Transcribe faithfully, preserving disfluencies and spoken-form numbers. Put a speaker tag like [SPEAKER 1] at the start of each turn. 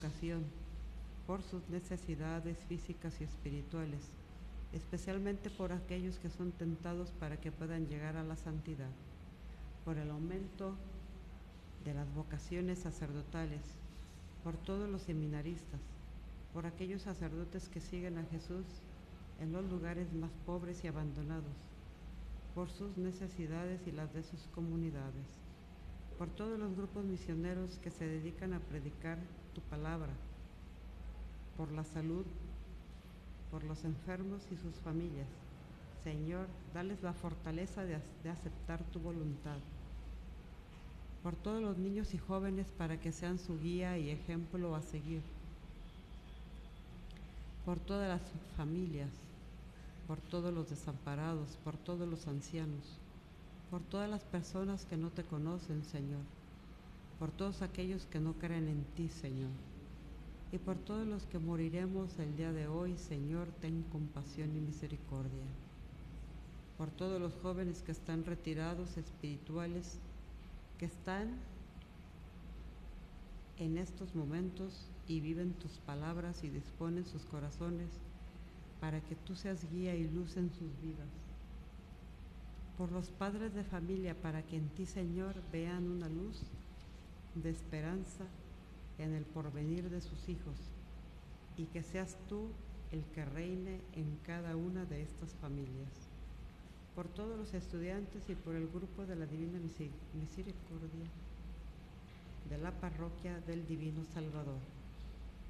[SPEAKER 1] ocasión, por sus necesidades físicas y espirituales, especialmente por aquellos que son tentados para que puedan llegar a la santidad, por el aumento de las vocaciones sacerdotales, por todos los seminaristas, por aquellos sacerdotes que siguen a Jesús en los lugares más pobres y abandonados, por sus necesidades y las de sus comunidades, por todos los grupos misioneros que se dedican a predicar tu palabra, por la salud, por los enfermos y sus familias. Señor, dales la fortaleza de, de aceptar tu voluntad. Por todos los niños y jóvenes para que sean su guía y ejemplo a seguir. Por todas las familias, por todos los desamparados, por todos los ancianos, por todas las personas que no te conocen, Señor, por todos aquellos que no creen en ti, Señor, y por todos los que moriremos el día de hoy, Señor, ten compasión y misericordia. Por todos los jóvenes que están retirados espirituales, que están en estos momentos y viven tus palabras y disponen sus corazones para que tú seas guía y luz en sus vidas. Por los padres de familia, para que en ti, Señor, vean una luz de esperanza en el porvenir de sus hijos, y que seas tú el que reine en cada una de estas familias. Por todos los estudiantes y por el grupo de la Divina Misericordia de la Parroquia del Divino Salvador.